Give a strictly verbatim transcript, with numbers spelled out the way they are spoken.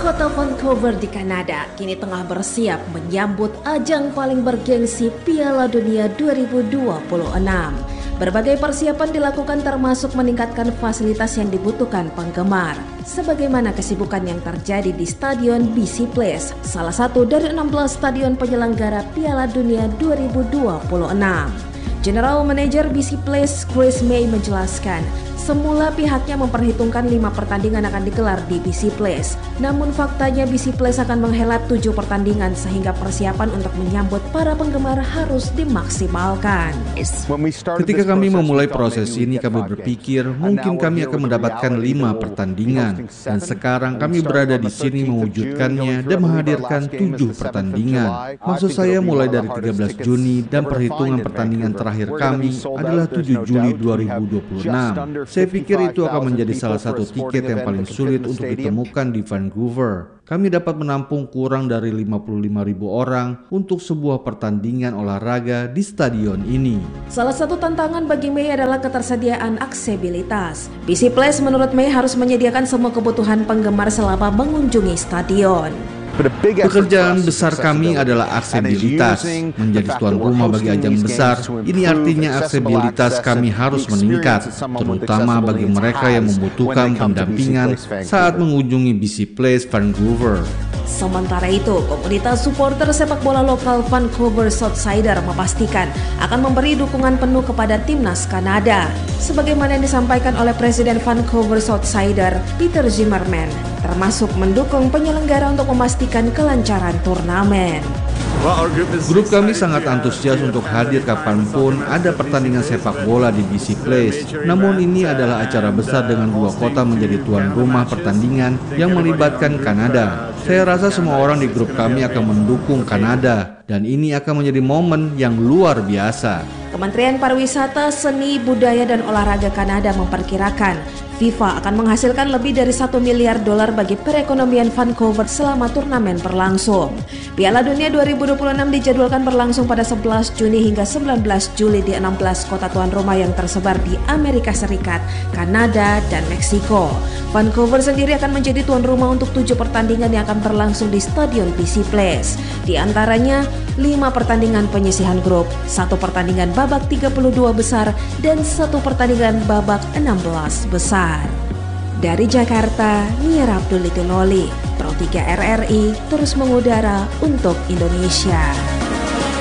Kota Vancouver di Kanada kini tengah bersiap menyambut ajang paling bergengsi Piala Dunia dua ribu dua puluh enam. Berbagai persiapan dilakukan termasuk meningkatkan fasilitas yang dibutuhkan penggemar. Sebagaimana kesibukan yang terjadi di Stadion B C Place, salah satu dari enam belas stadion penyelenggara Piala Dunia dua ribu dua puluh enam. General Manager B C Place Chris May menjelaskan, semula pihaknya memperhitungkan lima pertandingan akan digelar di B C Place. Namun faktanya B C Place akan menghelat tujuh pertandingan sehingga persiapan untuk menyambut para penggemar harus dimaksimalkan. Ketika kami memulai proses ini, kami berpikir mungkin kami akan mendapatkan lima pertandingan. Dan sekarang kami berada di sini mewujudkannya dan menghadirkan tujuh pertandingan. Maksud saya mulai dari tiga belas Juni dan perhitungan pertandingan terakhir kami adalah tujuh Juli dua ribu dua puluh enam. Saya pikir itu akan menjadi salah satu tiket yang paling sulit untuk ditemukan di Vancouver. Kami dapat menampung kurang dari lima puluh lima ribu orang untuk sebuah pertandingan olahraga di stadion ini. Salah satu tantangan bagi May adalah ketersediaan aksesibilitas. B C Place menurut May harus menyediakan semua kebutuhan penggemar selama mengunjungi stadion. Pekerjaan besar kami adalah aksesibilitas. Menjadi tuan rumah bagi ajang besar, ini artinya aksesibilitas kami harus meningkat, terutama bagi mereka yang membutuhkan pendampingan saat mengunjungi B C Place Vancouver. Sementara itu, komunitas supporter sepak bola lokal Vancouver Southsider memastikan akan memberi dukungan penuh kepada timnas Kanada. Sebagaimana yang disampaikan oleh Presiden Vancouver Southsider, Peter Zimmerman, termasuk mendukung penyelenggara untuk memastikan kelancaran turnamen. Grup kami sangat antusias untuk hadir kapanpun ada pertandingan sepak bola di B C Place. Namun ini adalah acara besar dengan dua kota menjadi tuan rumah pertandingan yang melibatkan Kanada. Saya rasa semua orang di grup kami akan mendukung Kanada dan ini akan menjadi momen yang luar biasa. Kementerian Pariwisata, Seni, Budaya, dan Olahraga Kanada memperkirakan FIFA akan menghasilkan lebih dari satu miliar dolar bagi perekonomian Vancouver selama turnamen berlangsung. Piala Dunia dua ribu dua puluh enam dijadwalkan berlangsung pada sebelas Juni hingga sembilan belas Juli di enam belas kota tuan rumah yang tersebar di Amerika Serikat, Kanada, dan Meksiko. Vancouver sendiri akan menjadi tuan rumah untuk tujuh pertandingan yang akan berlangsung di Stadion B C Place. Di antaranya lima pertandingan penyisihan grup, satu pertandingan babak tiga puluh dua besar, dan satu pertandingan babak enam belas besar. Dari Jakarta, Nia Abdul Ituloli, Pro tiga R R I terus mengudara untuk Indonesia.